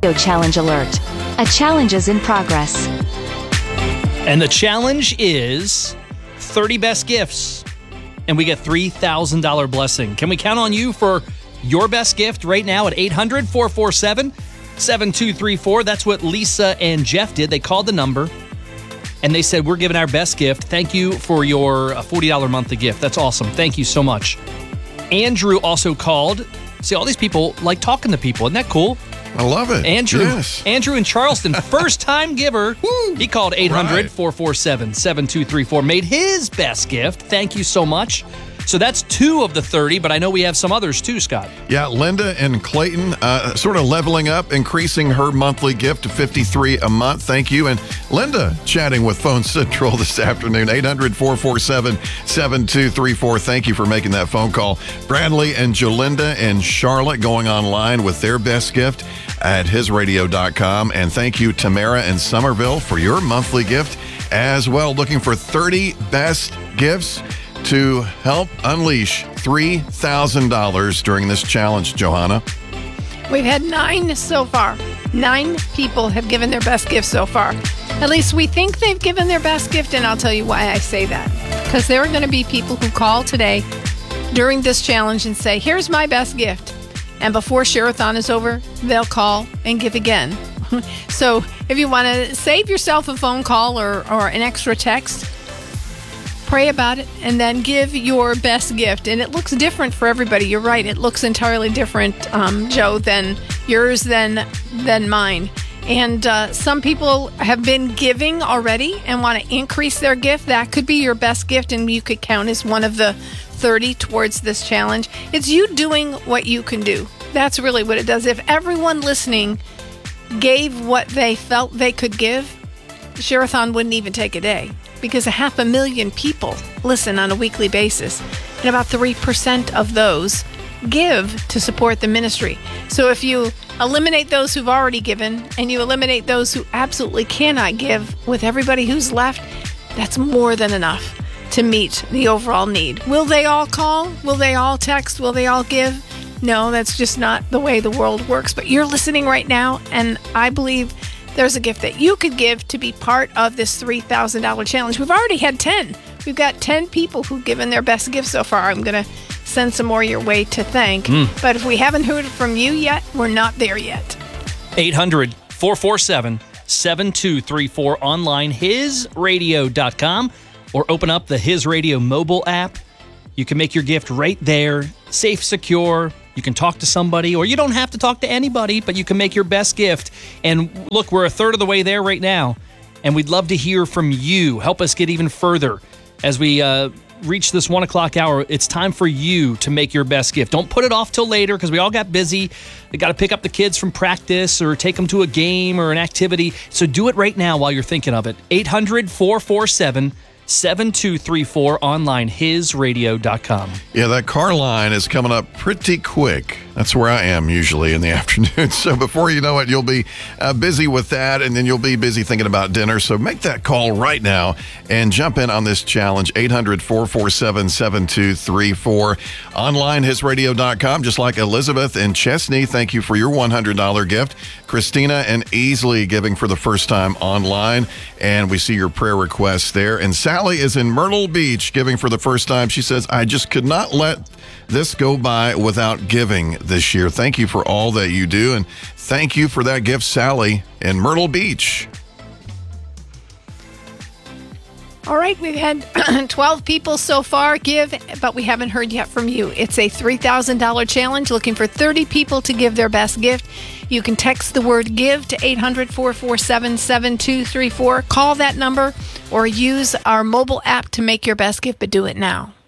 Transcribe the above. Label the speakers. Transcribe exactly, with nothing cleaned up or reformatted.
Speaker 1: Challenge alert. A challenge is in progress.
Speaker 2: And the challenge is thirty best gifts. And we get three thousand dollars blessing. Can we count on you for your best gift right now at eight hundred, four four seven, seven two three four? That's what Lisa and Jeff did. They called the number and they said, we're giving our best gift. Thank you for your forty dollars monthly gift. That's awesome. Thank you so much. Andrew also called. See, all these people like talking to people. Isn't that cool?
Speaker 3: I love it.
Speaker 2: Andrew,
Speaker 3: yes.
Speaker 2: Andrew in Charleston, first-time giver. He called eight hundred, four four seven, seven two three four, made his best gift. Thank you so much. So that's two of the thirty, but I know we have some others too, Scott.
Speaker 3: Yeah, Linda and Clayton uh, sort of leveling up, increasing her monthly gift to fifty-three dollars a month. Thank you. And Linda chatting with Phone Central this afternoon, eight hundred, four four seven, seven two three four. Thank you for making that phone call. Bradley and Jolinda and Charlotte going online with their best gift at his radio dot com. And thank you, Tamara and Somerville, for your monthly gift as well. Looking for thirty best gifts to help unleash three thousand dollars during this challenge, Johanna.
Speaker 4: We've had nine so far. Nine people have given their best gift so far. At least we think they've given their best gift, and I'll tell you why I say that. Because there are going to be people who call today during this challenge and say, here's my best gift. And before Share-a-thon is over, they'll call and give again. So if you want to save yourself a phone call or, or an extra text, pray about it, and then give your best gift. And it looks different for everybody. You're right. It looks entirely different, um, Joe, than yours, than, than mine. And uh, some people have been giving already and want to increase their gift. That could be your best gift, and you could count as one of the thirty towards this challenge. It's you doing what you can do. That's really what it does. If everyone listening gave what they felt they could give, Share-a-thon wouldn't even take a day. Because a half a million people listen on a weekly basis, and about three percent of those give to support the ministry. So if you eliminate those who've already given, and you eliminate those who absolutely cannot give, with everybody who's left, that's more than enough to meet the overall need. Will they all call? Will they all text? Will they all give? No, that's just not the way the world works. But you're listening right now, and I believe there's a gift that you could give to be part of this three thousand dollars challenge. We've already had ten. We've got ten people who've given their best gift so far. I'm going to send some more your way to thank. Mm. But if we haven't heard from you yet, we're not there yet.
Speaker 2: eight hundred, four four seven, seven two three four, online, his radio dot com, or open up the His Radio mobile app. You can make your gift right there, safe, secure. You can talk to somebody, or you don't have to talk to anybody, but you can make your best gift. And look, we're a third of the way there right now, and we'd love to hear from you. Help us get even further as we uh, reach this one o'clock hour. It's time for you to make your best gift. Don't put it off till later, because we all got busy. We got to pick up the kids from practice or take them to a game or an activity. So do it right now while you're thinking of it. eight hundred, four four seven, seven two three four, online, his radio dot com.
Speaker 3: Yeah, that car line is coming up pretty quick. That's where I am usually in the afternoon. So before you know it, you'll be uh, busy with that, and then you'll be busy thinking about dinner. So make that call right now and jump in on this challenge, eight hundred, four four seven, seven two three four. Online, his radio dot com, just like Elizabeth and Chesney. Thank you for your one hundred dollars gift. Christina and Easley giving for the first time online, and we see your prayer requests there. And Sally is in Myrtle Beach giving for the first time. She says, I just could not let this go by without giving this year. Thank you for all that you do, and thank you for that gift, Sally in Myrtle Beach.
Speaker 4: All right, we've had twelve people so far give, but we haven't heard yet from you. It's a three thousand dollars challenge, looking for thirty people to give their best gift. You can text the word GIVE to eight hundred, four four seven, seven two three four. Call that number or use our mobile app to make your best gift, but do it now.